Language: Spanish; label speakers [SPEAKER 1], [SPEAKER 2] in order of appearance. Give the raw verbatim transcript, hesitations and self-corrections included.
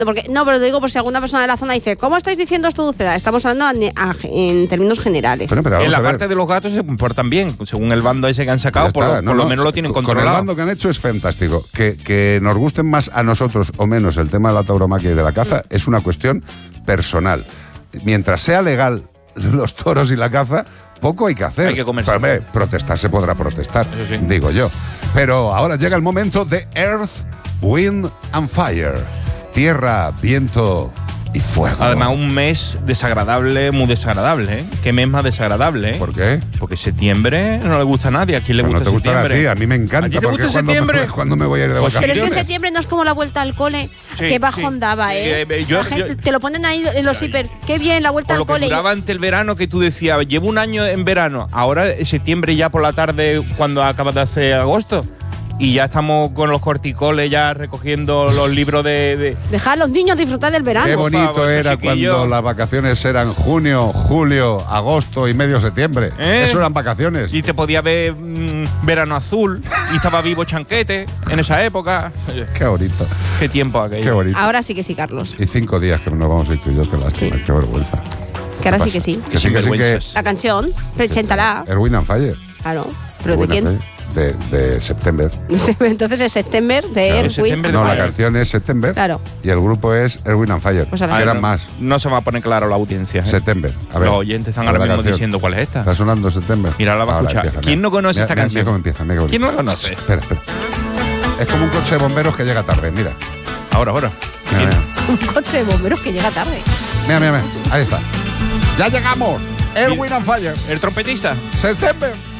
[SPEAKER 1] Porque, no, pero lo digo por si alguna persona de la zona dice, ¿cómo estáis diciendo esto de Úceda? Estamos hablando en, en términos generales.
[SPEAKER 2] Bueno, pero
[SPEAKER 3] en la
[SPEAKER 2] a ver.
[SPEAKER 3] parte de los gatos se comportan bien, según el bando ese que han sacado,
[SPEAKER 2] Ya
[SPEAKER 3] por,
[SPEAKER 2] está,
[SPEAKER 3] lo,
[SPEAKER 2] no,
[SPEAKER 3] por lo
[SPEAKER 2] no,
[SPEAKER 3] menos lo tienen
[SPEAKER 2] con
[SPEAKER 3] controlado.
[SPEAKER 2] Con el bando que han hecho es fantástico. Que, que nos gusten más a nosotros o menos el tema de la tauromaquia y de la caza es una cuestión personal. Mientras sea legal los toros y la caza, poco hay que hacer.
[SPEAKER 3] Hay que comerse.
[SPEAKER 2] Pero, hombre, protestar se podrá protestar,
[SPEAKER 3] Eso sí.
[SPEAKER 2] digo yo. Pero ahora llega el momento de Earth, Wind and Fire. Tierra, viento y fuego.
[SPEAKER 3] Además, un mes desagradable, muy desagradable, ¿eh? ¿Qué mes más desagradable? ¿eh?
[SPEAKER 2] ¿Por qué?
[SPEAKER 3] Porque septiembre no le gusta a nadie. ¿A quién le
[SPEAKER 2] Pues
[SPEAKER 3] gusta
[SPEAKER 2] no te gustará
[SPEAKER 3] septiembre?
[SPEAKER 2] a ti, a mí me encanta.
[SPEAKER 3] ¿A ti te
[SPEAKER 2] porque
[SPEAKER 3] gusta
[SPEAKER 2] cuando,
[SPEAKER 3] septiembre?
[SPEAKER 2] cuando me voy a ir de
[SPEAKER 3] Pues
[SPEAKER 1] Pero es
[SPEAKER 2] vacaciones.
[SPEAKER 1] que septiembre no es como la vuelta al cole,
[SPEAKER 3] Sí,
[SPEAKER 1] que bajón
[SPEAKER 3] sí.
[SPEAKER 1] daba, ¿eh?
[SPEAKER 3] Eh, eh, yo-
[SPEAKER 1] la gente,
[SPEAKER 3] yo-
[SPEAKER 1] te lo ponen ahí en los hiper. Qué bien, la vuelta
[SPEAKER 3] Por
[SPEAKER 1] al
[SPEAKER 3] lo que
[SPEAKER 1] cole.
[SPEAKER 3] duraba ante el verano, que tú decías, llevo un año en verano, ahora en septiembre ya por la tarde, cuando acabas de hacer agosto, y ya estamos con los corticoles ya recogiendo los libros de… de
[SPEAKER 1] Dejar a los niños disfrutar del verano.
[SPEAKER 2] Qué
[SPEAKER 3] por
[SPEAKER 2] bonito
[SPEAKER 3] favor,
[SPEAKER 2] era
[SPEAKER 3] esos chiquillos.
[SPEAKER 2] cuando las vacaciones eran junio, julio, agosto y medio septiembre.
[SPEAKER 3] ¿Eh?
[SPEAKER 2] Eso eran vacaciones.
[SPEAKER 3] y te podía ver mm, verano azul, y estaba vivo Chanquete en esa época.
[SPEAKER 2] Qué bonito,
[SPEAKER 3] Qué tiempo aquello.
[SPEAKER 2] qué bonito.
[SPEAKER 1] Ahora sí que sí, Carlos.
[SPEAKER 2] Y cinco días que nos vamos a ir tú y yo, qué lástima,
[SPEAKER 1] Sí.
[SPEAKER 2] qué vergüenza.
[SPEAKER 1] Que ahora
[SPEAKER 2] ¿Qué
[SPEAKER 1] sí que
[SPEAKER 2] pasa?
[SPEAKER 1] sí.
[SPEAKER 2] Que sí, que sí, que…
[SPEAKER 3] Sinvergüenzas.
[SPEAKER 1] La canción, preséntala.
[SPEAKER 2] Erwin and Fire.
[SPEAKER 1] Claro. ¿Pero de
[SPEAKER 2] Erwin and
[SPEAKER 1] quién?
[SPEAKER 2] Fire. De, de September.
[SPEAKER 1] Entonces es September de
[SPEAKER 2] Claro.
[SPEAKER 1] Earth,
[SPEAKER 3] Es September
[SPEAKER 1] Wind
[SPEAKER 3] de
[SPEAKER 2] No, la
[SPEAKER 3] Fire.
[SPEAKER 2] canción es September.
[SPEAKER 1] Claro.
[SPEAKER 2] Y el grupo es Erwin and Fire.
[SPEAKER 1] Pues ahora
[SPEAKER 2] que
[SPEAKER 1] sí.
[SPEAKER 2] eran
[SPEAKER 3] no,
[SPEAKER 2] más.
[SPEAKER 3] No se va a poner claro la audiencia. ¿eh?
[SPEAKER 2] September. A ver.
[SPEAKER 3] Los oyentes están
[SPEAKER 2] a ver
[SPEAKER 3] ahora
[SPEAKER 2] la
[SPEAKER 3] mismo
[SPEAKER 2] canción.
[SPEAKER 3] diciendo cuál es esta.
[SPEAKER 2] Está sonando September.
[SPEAKER 3] Mira, la va a
[SPEAKER 2] Ahora
[SPEAKER 3] escuchar.
[SPEAKER 2] empieza,
[SPEAKER 3] ¿Quién
[SPEAKER 2] mira.
[SPEAKER 3] no conoce
[SPEAKER 2] Mira,
[SPEAKER 3] esta
[SPEAKER 2] mira,
[SPEAKER 3] canción?
[SPEAKER 2] Mira cómo empieza, mira cómo
[SPEAKER 3] ¿Quién no la
[SPEAKER 2] empieza.
[SPEAKER 3] conoce?
[SPEAKER 2] Espera, espera. Es como un coche de bomberos que llega tarde, mira.
[SPEAKER 3] Ahora, ahora.
[SPEAKER 2] Mira,
[SPEAKER 3] ¿Quién?
[SPEAKER 2] mira.
[SPEAKER 1] Un coche de bomberos que llega tarde.
[SPEAKER 2] Mira, mira, mira. Ahí está. ¡Ya llegamos! Erwin and Fire.
[SPEAKER 3] ¿El trompetista?
[SPEAKER 2] September.